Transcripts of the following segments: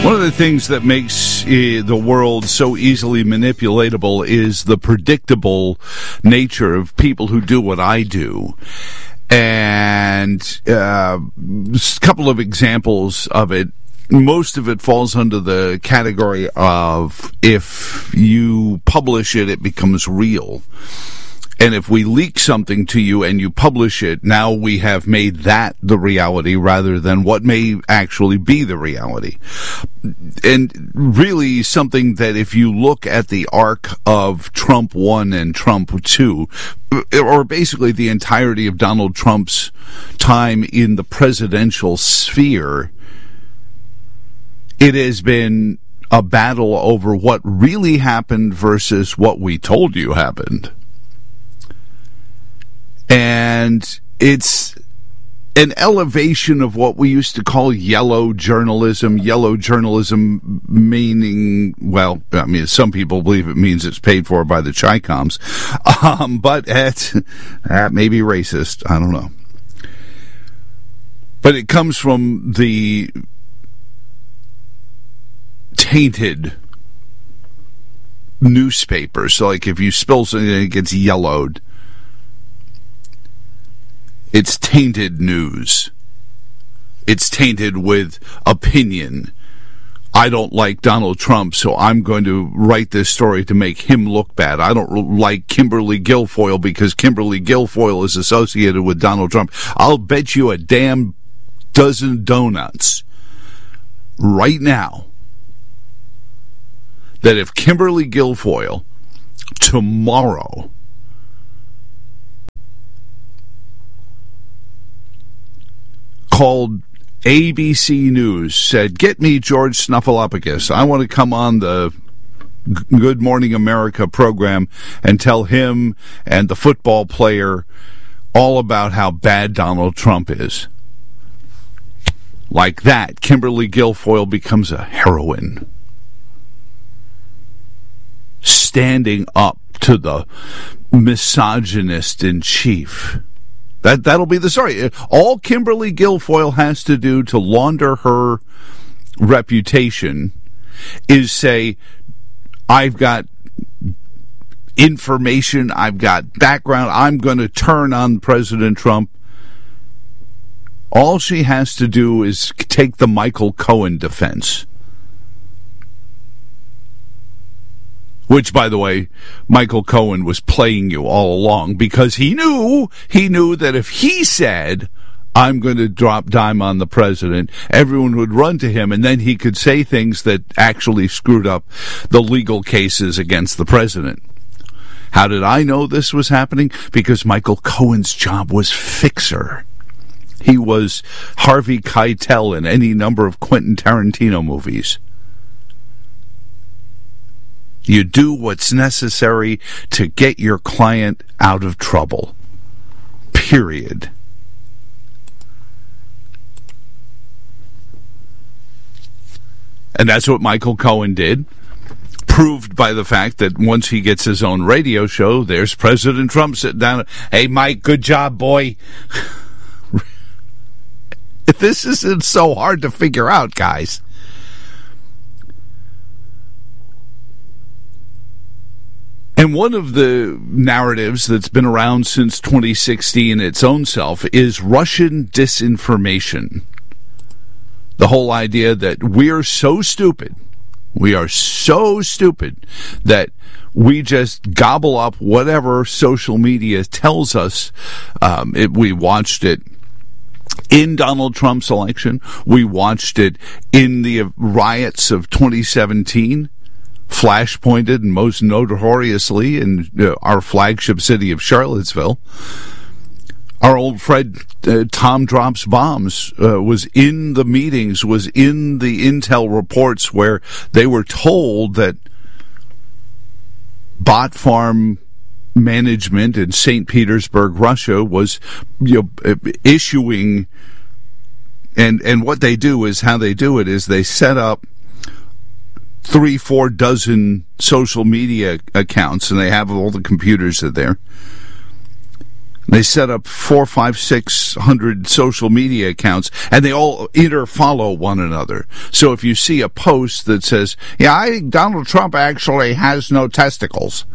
One of the things that makes the world so easily manipulatable is the predictable nature of people who do what I do. And a couple of examples of it. Most of it falls under the category of if you publish it, it becomes real. And if we leak something to you and you publish it, now we have made that the reality rather than what may actually be the reality. And really something that if you look at the arc of Trump 1 and Trump 2, or basically the entirety of Donald Trump's time in the presidential sphere, it has been a battle over what really happened versus what we told you happened. And it's an elevation of what we used to call yellow journalism. Yellow journalism meaning, well, I mean, some people believe it means it's paid for by the Chi-Coms. But that may be racist. I don't know. But it comes from the tainted newspaper. So, like, if you spill something, it gets yellowed. It's tainted news. It's tainted with opinion. I don't like Donald Trump, so I'm going to write this story to make him look bad. I don't like Kimberly Guilfoyle because Kimberly Guilfoyle is associated with Donald Trump. I'll bet you a damn dozen donuts right now that if Kimberly Guilfoyle tomorrow called ABC News, said, "Get me George Snuffleupagus. I want to come on the Good Morning America program and tell him and the football player all about how bad Donald Trump is." Like that, Kimberly Guilfoyle becomes a heroine, standing up to the misogynist in chief. That'll be the story. All Kimberly Guilfoyle has to do to launder her reputation is say, I've got information, I've got background, I'm going to turn on President Trump. All she has to do is take the Michael Cohen defense. Which, by the way, Michael Cohen was playing you all along because he knew that if he said, I'm going to drop dime on the president, everyone would run to him, and then he could say things that actually screwed up the legal cases against the president. How did I know this was happening? Because Michael Cohen's job was fixer. He was Harvey Keitel in any number of Quentin Tarantino movies. You do what's necessary to get your client out of trouble. Period. And that's what Michael Cohen did, proved by the fact that once he gets his own radio show, there's President Trump sitting down. Hey, Mike, good job, boy. This isn't so hard to figure out, guys. And one of the narratives that's been around since 2016 its own self is Russian disinformation. The whole idea that we are so stupid that we just gobble up whatever social media tells us. We watched it in Donald Trump's election. We watched it in the riots of 2017. Flashpointed and most notoriously in our flagship city of Charlottesville. Our old friend Tom Drops Bombs was in the meetings, was in the intel reports where they were told that bot farm management in St. Petersburg, Russia, was issuing, and what they do is, how they do it is they set up 3-4 dozen social media accounts, and they have all the computers are there. They set up 400, 500, 600 social media accounts, and they all follow one another. So if you see a post that says, yeah, I think Donald Trump actually has no testicles,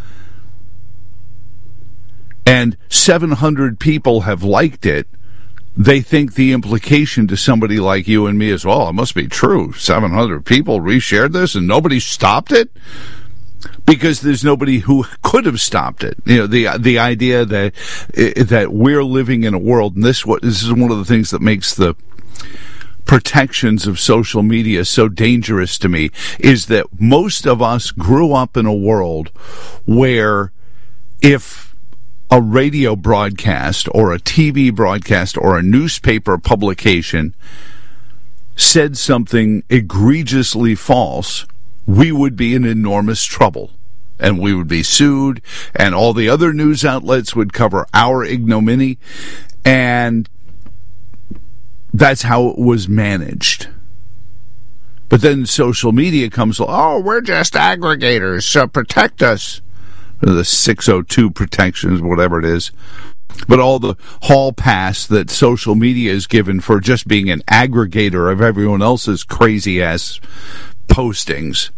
and 700 people have liked it, they think the implication to somebody like you and me is, well, it must be true. 700 people reshared this and nobody stopped it? Because there's nobody who could have stopped it. You know, the idea that we're living in a world, and this is one of the things that makes the protections of social media so dangerous to me, is that most of us grew up in a world where if a radio broadcast or a TV broadcast or a newspaper publication said something egregiously false, we would be in enormous trouble, and we would be sued, and all the other news outlets would cover our ignominy, and that's how it was managed. But then social media comes, oh, we're just aggregators, so protect us. The 602 protections, whatever it is. But all the hall pass that social media is given for just being an aggregator of everyone else's crazy-ass postings,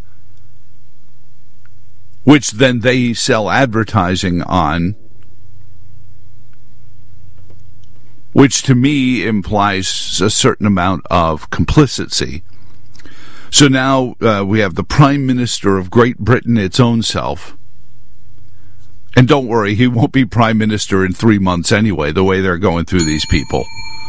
which then they sell advertising on, which to me implies a certain amount of complicity. So now we have the Prime Minister of Great Britain, its own self. And don't worry, he won't be Prime Minister in 3 months anyway, the way they're going through these people.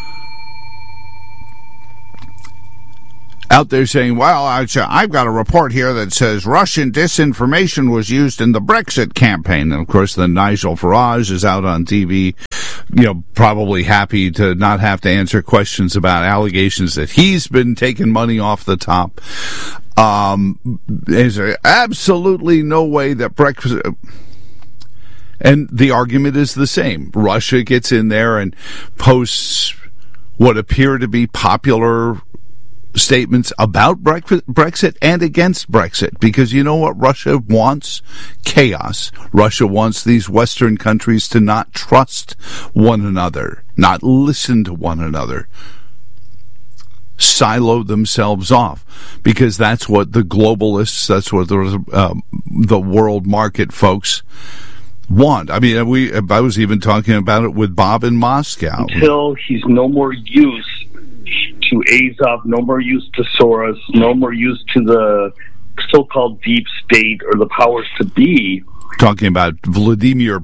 Out there saying, well, I've got a report here that says Russian disinformation was used in the Brexit campaign. And, of course, then Nigel Farage is out on TV, probably happy to not have to answer questions about allegations that he's been taking money off the top. There's absolutely no way that Brexit... And the argument is the same. Russia gets in there and posts what appear to be popular statements about Brexit and against Brexit, because you know what Russia wants? Chaos. Russia wants these Western countries to not trust one another, not listen to one another, silo themselves off, because that's what the globalists, that's what the world market folks want. I mean, I was even talking about it with Bob in Moscow. Until he's no more use to Azov, no more use to Soros, no more use to the so-called deep state or the powers to be. Talking about Volodymyr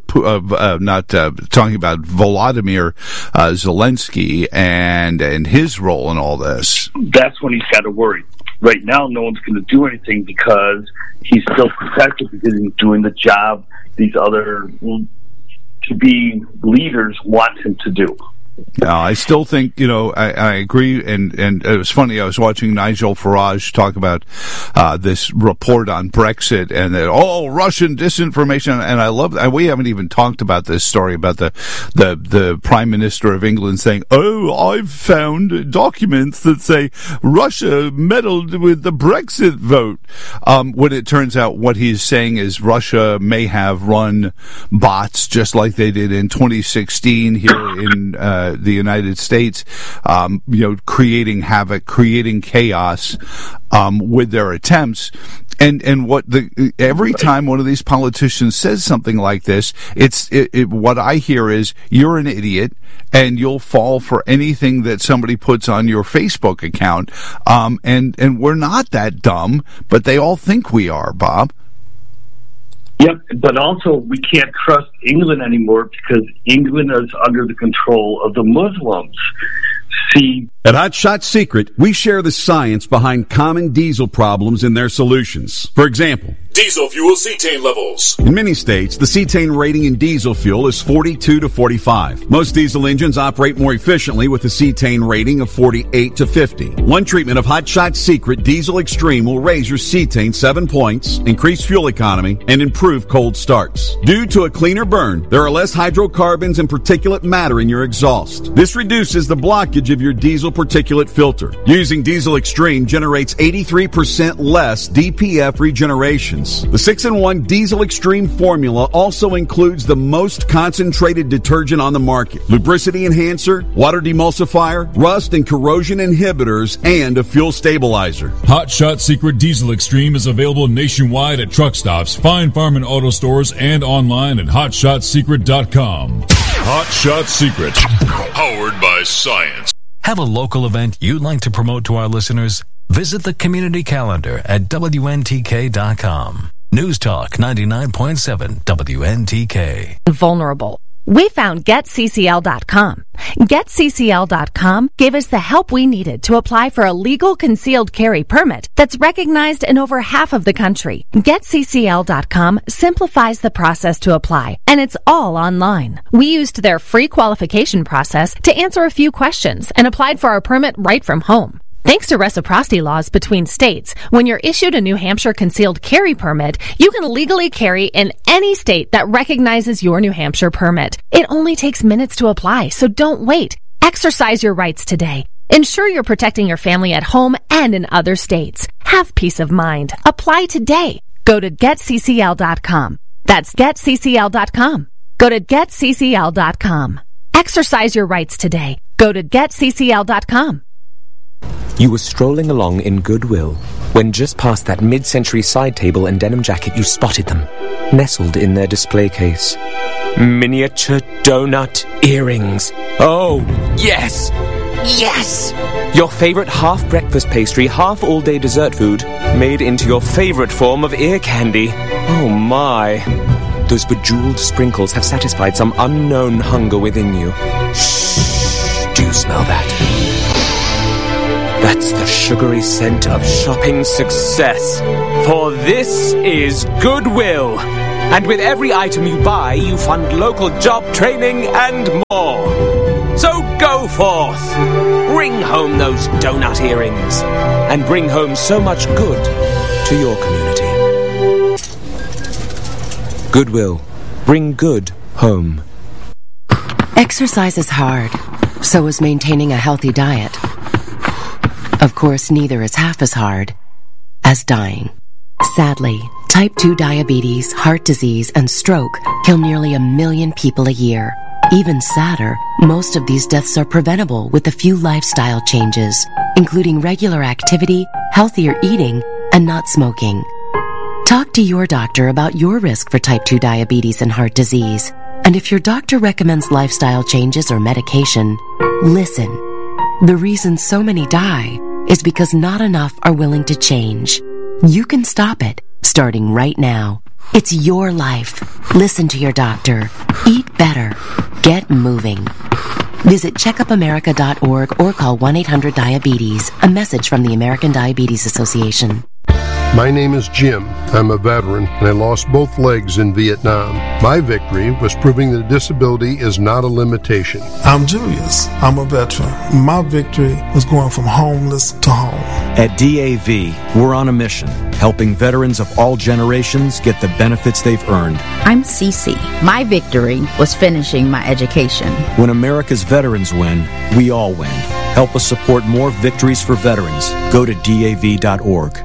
Zelensky and his role in all this. That's when he's got to worry. Right now, no one's going to do anything because he's still protected, because he's doing the job these other to-be leaders want him to do. I still think, I agree, and it was funny, I was watching Nigel Farage talk about this report on Brexit, and that, Russian disinformation, and I love that. We haven't even talked about this story about the Prime Minister of England saying, I've found documents that say Russia meddled with the Brexit vote, when it turns out what he's saying is Russia may have run bots just like they did in 2016 here in the United States, creating havoc, creating chaos, with their attempts. And every time one of these politicians says something like this, what I hear is, you're an idiot and you'll fall for anything that somebody puts on your Facebook account. And we're not that dumb, but they all think we are, Bob. Yep, but also we can't trust England anymore because England is under the control of the Muslims. See, at Hot Shot Secret, we share the science behind common diesel problems and their solutions. For example, diesel fuel cetane levels. In many states, the cetane rating in diesel fuel is 42 to 45. Most diesel engines operate more efficiently with a cetane rating of 48 to 50. One treatment of Hot Shot Secret Diesel Extreme will raise your cetane 7 points, increase fuel economy, and improve cold starts. Due to a cleaner burn, there are less hydrocarbons and particulate matter in your exhaust. This reduces the blockage of your diesel particulate filter. Using Diesel Extreme generates 83% less DPF regeneration. engines. The 6-in-1 Diesel Extreme formula also includes the most concentrated detergent on the market, lubricity enhancer, water demulsifier, rust and corrosion inhibitors, and a fuel stabilizer. Hot Shot Secret Diesel Extreme is available nationwide at truck stops, fine farm and auto stores, and online at hotshotsecret.com. Hot Shot Secret, powered by science. Have a local event you'd like to promote to our listeners? Visit the community calendar at WNTK.com. News Talk 99.7 WNTK. Vulnerable. We found GetCCL.com. GetCCL.com gave us the help we needed to apply for a legal concealed carry permit that's recognized in over half of the country. GetCCL.com simplifies the process to apply, and it's all online. We used their free qualification process to answer a few questions and applied for our permit right from home. Thanks to reciprocity laws between states, when you're issued a New Hampshire concealed carry permit, you can legally carry in any state that recognizes your New Hampshire permit. It only takes minutes to apply, so don't wait. Exercise your rights today. Ensure you're protecting your family at home and in other states. Have peace of mind. Apply today. Go to GetCCL.com. That's GetCCL.com. Go to GetCCL.com. Exercise your rights today. Go to GetCCL.com. You were strolling along in Goodwill when just past that mid-century side table and denim jacket you spotted them, nestled in their display case. Miniature donut earrings. Oh, yes! Yes! Your favorite half-breakfast pastry, half-all-day dessert food, made into your favorite form of ear candy. Oh, my. Those bejeweled sprinkles have satisfied some unknown hunger within you. Shh! Do you smell that? That's the sugary scent of shopping success. For this is Goodwill. And with every item you buy, you fund local job training and more. So go forth. Bring home those donut earrings. And bring home so much good to your community. Goodwill. Bring good home. Exercise is hard. So is maintaining a healthy diet. Of course, neither is half as hard as dying. Sadly, type 2 diabetes, heart disease, and stroke kill nearly 1 million people a year. Even sadder, most of these deaths are preventable with a few lifestyle changes, including regular activity, healthier eating, and not smoking. Talk to your doctor about your risk for type 2 diabetes and heart disease. And if your doctor recommends lifestyle changes or medication, listen. The reason so many die is because not enough are willing to change. You can stop it, starting right now. It's your life. Listen to your doctor. Eat better. Get moving. Visit checkupamerica.org or call 1-800-DIABETES. A message from the American Diabetes Association. My name is Jim. I'm a veteran, and I lost both legs in Vietnam. My victory was proving that disability is not a limitation. I'm Julius. I'm a veteran. My victory was going from homeless to home. At DAV, we're on a mission, helping veterans of all generations get the benefits they've earned. I'm Cece. My victory was finishing my education. When America's veterans win, we all win. Help us support more victories for veterans. Go to DAV.org.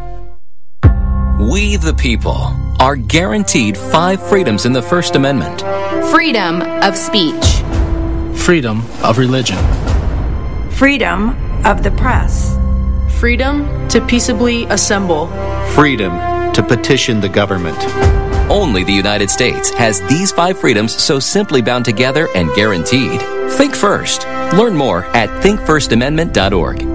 We, the people, are guaranteed 5 freedoms in the First Amendment. Freedom of speech. Freedom of religion. Freedom of the press. Freedom to peaceably assemble. Freedom to petition the government. Only the United States has these 5 freedoms so simply bound together and guaranteed. Think first. Learn more at thinkfirstamendment.org.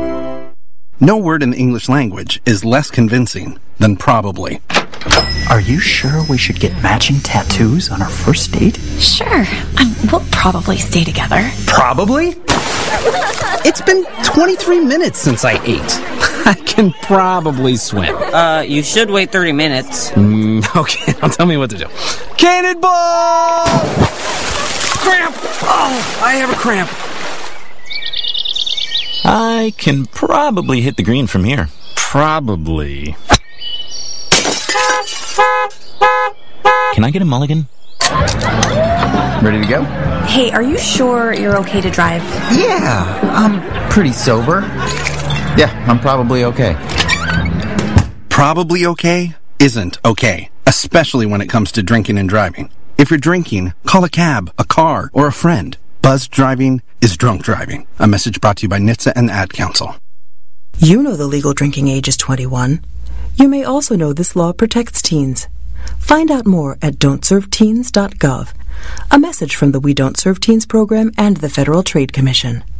No word in the English language is less convincing than probably. Are you sure we should get matching tattoos on our first date? Sure. We'll probably stay together. Probably? It's been 23 minutes since I ate. I can probably swim. You should wait 30 minutes. Okay, now tell me what to do. Cannonball! Cramp! Oh, I have a cramp. I can probably hit the green from here. Probably. Can I get a mulligan? Ready to go? Hey, are you sure you're okay to drive? Yeah, I'm pretty sober. Yeah, I'm probably okay. Probably okay? isn't okay, especially when it comes to drinking and driving. If you're drinking, call a cab, a car, or a friend. Buzzed driving is drunk driving. A message brought to you by NHTSA and the Ad Council. You know the legal drinking age is 21. You may also know this law protects teens. Find out more at don'tserveteens.gov. A message from the We Don't Serve Teens program and the Federal Trade Commission.